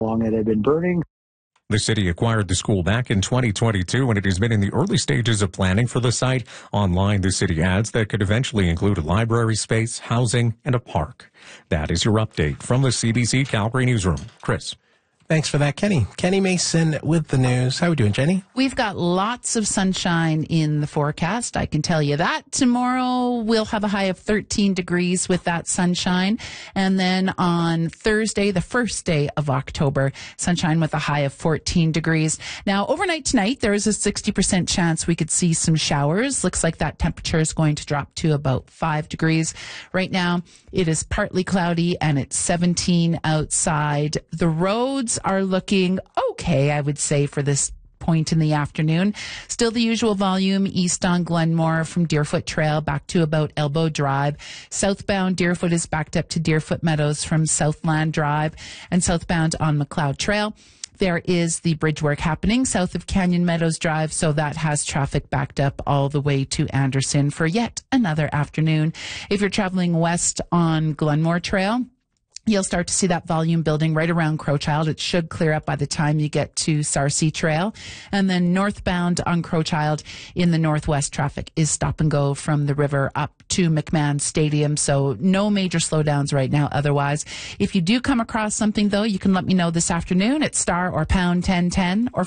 long it had been burning. The city acquired the school back in 2022, and it has been in the early stages of planning for the site. Online, the city adds that could eventually include a library space, housing, and a park. That is your update from the CBC Calgary Newsroom. Chris. Thanks for that, Kenny. Kenny Mason with the news. How are we doing, Jenny? We've got lots of sunshine in the forecast. I can tell you that. Tomorrow we'll have a high of 13 degrees with that sunshine. And then on Thursday, the first day of October, sunshine with a high of 14 degrees. Now, overnight tonight, there is a 60% chance we could see some showers. Looks like that temperature is going to drop to about 5 degrees. Right now, it is partly cloudy and it's 17 outside. The roads are looking okay, I would say, for this point in the afternoon. Still the usual volume east on Glenmore from Deerfoot Trail back to about Elbow Drive. Southbound Deerfoot is backed up to Deerfoot Meadows from Southland Drive, and southbound on McLeod Trail. There is the bridge work happening south of Canyon Meadows Drive, so that has traffic backed up all the way to Anderson for yet another afternoon. If you're traveling west on Glenmore Trail, you'll start to see that volume building right around Crowchild. It should clear up by the time you get to Sarcee Trail. And then northbound on Crowchild in the northwest, traffic is stop and go from the river up to McMahon Stadium. So no major slowdowns right now otherwise. If you do come across something, though, you can let me know this afternoon at star or pound 1010 or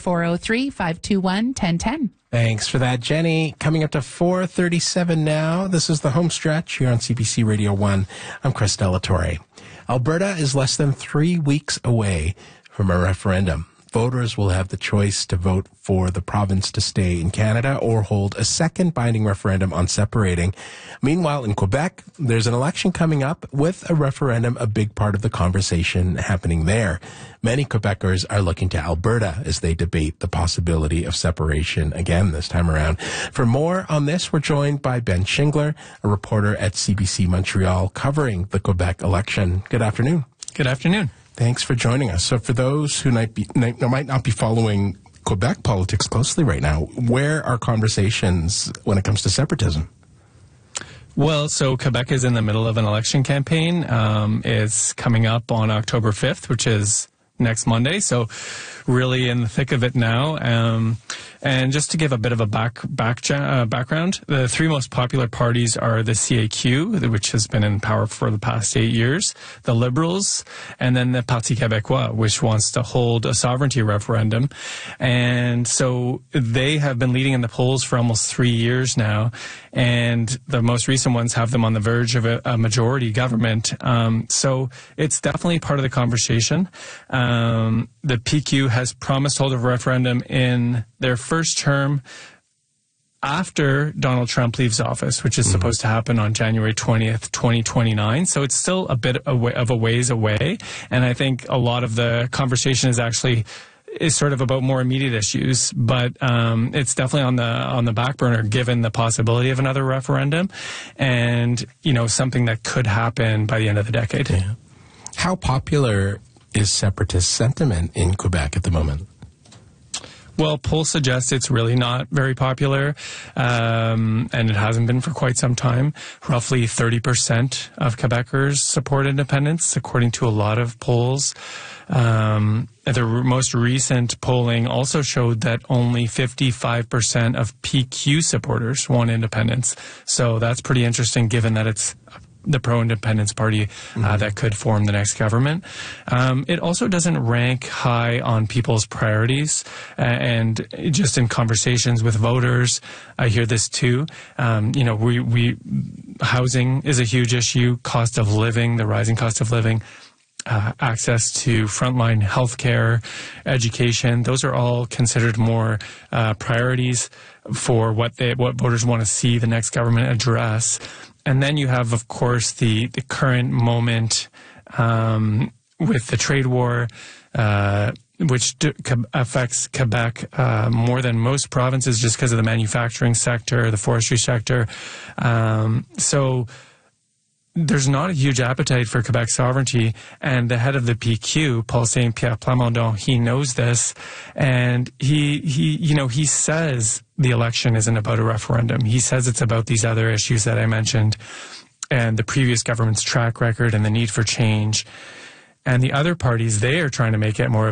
403-521-1010. Thanks for that, Jenny. Coming up to 4:37 now. This is the home stretch here on CBC Radio 1. I'm Chris Delatorre. Alberta is less than 3 weeks away from a referendum. Voters will have the choice to vote for the province to stay in Canada or hold a second binding referendum on separating. Meanwhile, in Quebec, there's an election coming up with a referendum, a big part of the conversation happening there. Many Quebecers are looking to Alberta as they debate the possibility of separation again this time around. For more on this, we're joined by Ben Shingler, a reporter at CBC Montreal covering the Quebec election. Good afternoon. Good afternoon. Thanks for joining us. So for those who might not be following Quebec politics closely right now, where are conversations when it comes to separatism? Well, so Quebec is in the middle of an election campaign. It's coming up on October 5th, which is next Monday. So really in the thick of it now. And just to give a bit of a background, the three most popular parties are the CAQ, which has been in power for the past 8 years, the Liberals, and then the Parti Québécois, which wants to hold a sovereignty referendum. And so they have been leading in the polls for almost 3 years now. And the most recent ones have them on the verge of a majority government. So it's definitely part of the conversation. The PQ has promised to hold a referendum in their first term after Donald Trump leaves office, which is supposed to happen on January 20th, 2029. So it's still a bit of a ways away. And I think a lot of the conversation is sort of about more immediate issues, but it's definitely on the back burner given the possibility of another referendum and, something that could happen by the end of the decade. Yeah. How popular is separatist sentiment in Quebec at the moment? Well, polls suggest it's really not very popular, and it hasn't been for quite some time. Roughly 30% of Quebecers support independence, according to a lot of polls. The most recent polling also showed that only 55% of PQ supporters want independence. So that's pretty interesting, given that it's the pro-independence party that could form the next government. It also doesn't rank high on people's priorities, and just in conversations with voters, I hear this too. Housing is a huge issue, cost of living, the rising cost of living, access to frontline healthcare, education. Those are all considered more priorities for what voters want to see the next government address. And then you have, of course, the current moment with the trade war, which affects Quebec more than most provinces just because of the manufacturing sector, the forestry sector. So there's not a huge appetite for Quebec sovereignty, and the head of the PQ, Paul Saint-Pierre Plamondon, he knows this, and he says the election isn't about a referendum. He says it's about these other issues that I mentioned, and the previous government's track record and the need for change. And the other parties, they are trying to make it more